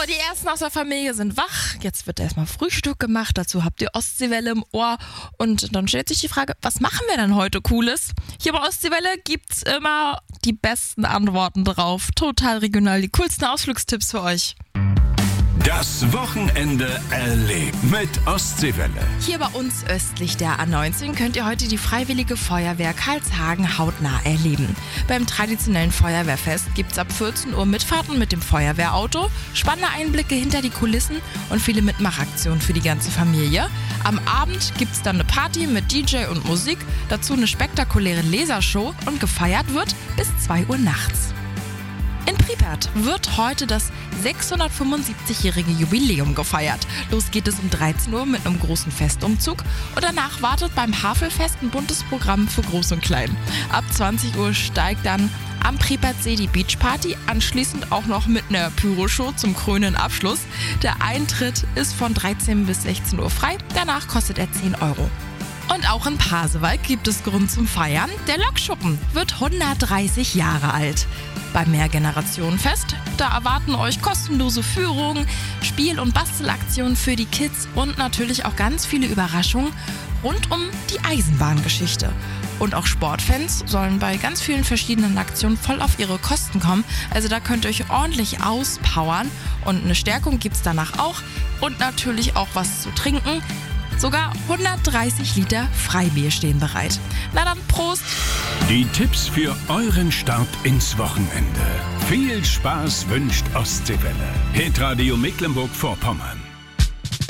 die ersten aus der Familie sind wach. Jetzt wird erstmal Frühstück gemacht. Dazu habt ihr Ostseewelle im Ohr. Und dann stellt sich die Frage, was machen wir denn heute Cooles? Hier bei Ostseewelle gibt's immer die besten Antworten drauf. Total regional, die coolsten Ausflugstipps für euch. Das Wochenende erlebt mit Ostseewelle. Hier bei uns östlich der A19 könnt ihr heute die Freiwillige Feuerwehr Karlshagen hautnah erleben. Beim traditionellen Feuerwehrfest gibt's ab 14 Uhr Mitfahrten mit dem Feuerwehrauto, spannende Einblicke hinter die Kulissen und viele Mitmachaktionen für die ganze Familie. Am Abend gibt's dann eine Party mit DJ und Musik, dazu eine spektakuläre Lasershow und gefeiert wird bis 2 Uhr nachts. In Pripyat wird heute das 675-jährige Jubiläum gefeiert. Los geht es um 13 Uhr mit einem großen Festumzug und danach wartet beim Havelfest ein buntes Programm für Groß und Klein. Ab 20 Uhr steigt dann am Pripyatsee die Beachparty, anschließend auch noch mit einer Pyroshow zum krönenden Abschluss. Der Eintritt ist von 13 bis 16 Uhr frei, danach kostet er 10 Euro. Und auch in Pasewalk gibt es Grund zum Feiern. Der Lokschuppen wird 130 Jahre alt. Beim Mehrgenerationenfest, da erwarten euch kostenlose Führungen, Spiel- und Bastelaktionen für die Kids und natürlich auch ganz viele Überraschungen rund um die Eisenbahngeschichte. Und auch Sportfans sollen bei ganz vielen verschiedenen Aktionen voll auf ihre Kosten kommen. Also da könnt ihr euch ordentlich auspowern und eine Stärkung gibt's danach auch und natürlich auch was zu trinken. Sogar 130 Liter Freibier stehen bereit. Na dann, Prost! Die Tipps für euren Start ins Wochenende. Viel Spaß wünscht Ostseewelle. Hitradio Mecklenburg-Vorpommern.